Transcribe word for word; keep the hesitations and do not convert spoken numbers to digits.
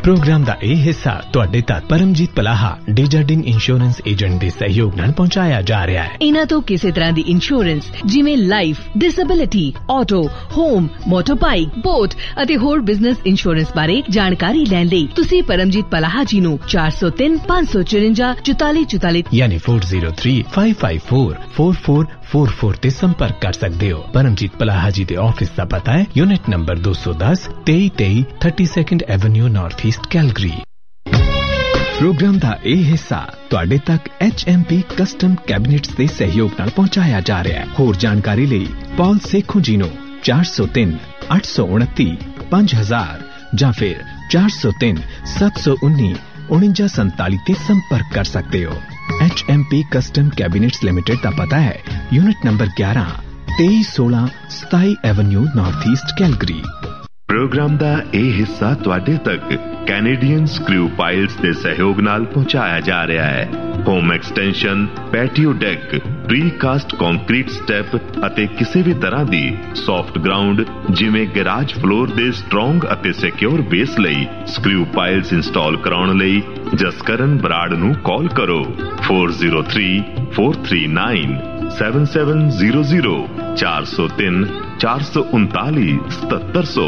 Programme का यह हिस्सा तुहाडे तक परमजीत पलाहा डेजर्डिंग इंश्योरेंस एजेंट के सहयोग नाल पहुंचाया जा रहा है। इन्हां तो किसी तरह की इंश्योरेंस जिवें life, disability, auto, home, motor bike, boat अते होर बिजनेस इंश्योरेंस बारे जानकारी लैण लई तुसीं परमजीत पलाहा जी नूं चार सौ तीन पांच सौ चुरंजा चौताली चौताली यानी four zero three five five four four four four four ते संपर्क कर सकते हो। परमजीत पलाहा जी के ऑफिस का पता है यूनिट नंबर दो सौ दस तेई तेई thirty second Avenue north east Calgary. Programme का यह हिस्सा तुहाडे तक H M P custom cabinets के सहयोग नाल पहुंचाया जा रहा है। होर जानकारी लई पॉल सेखों जी नूं चार सौ तीन अठ सौ उनती पांच हजार या फिर चार सौ तीन सत्त सौ उन्नी उनंजा संताली ते संपर्क कर सकते हो। H M P custom cabinets limited का पता है यूनिट नंबर ग्यारह तेई सोलह सताई Avenue north east Calgary. Programme का यह हिस्सा तुहाडे तक कैनेडियन स्क्रू पाइल्स के सहयोग नाल पहुंचाया जा रहा है। Home extension, patio deck, precast concrete step अते किसी भी तरह दी सॉफ्ट ग्राउंड जिवें गैराज फ्लोर दे स्ट्रोंग अते सिक्योर बेस लई स्क्रू पाइल्स इंस्टॉल कराउण लई जसकरण बराड़ नूं कॉल करो four zero three four three nine seven seven zero zero चार सौ तीन चार सौ उनताली सतहत्तर सौ।